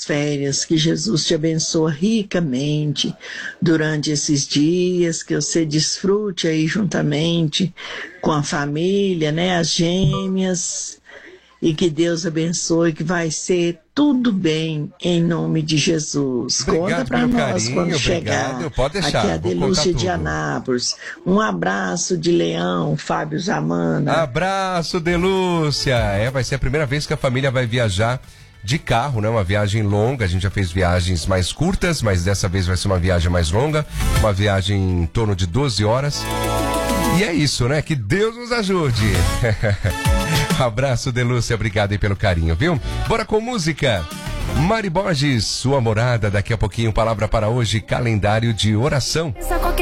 boas férias, que Jesus te abençoe ricamente durante esses dias, que você desfrute aí juntamente com a família, né, as gêmeas, e que Deus abençoe, que vai ser tudo bem em nome de Jesus. Obrigado Conta para pelo nós carinho, quando obrigado. chegar. Pode deixar, Aqui é a vou contar Delúcia de tudo. Anápolis. Um abraço de Leão, Fábio Zamana. Abraço, Delúcia. Vai ser a primeira vez que a família vai viajar de carro, né? Uma viagem longa. A gente já fez viagens mais curtas, mas dessa vez vai ser uma viagem mais longa. Uma viagem em torno de 12 horas. E é isso, né? Que Deus nos ajude. Abraço, Delúcia. Obrigado aí pelo carinho, viu? Bora com música. Mari Borges, sua morada. Daqui a pouquinho, palavra para hoje, calendário de oração.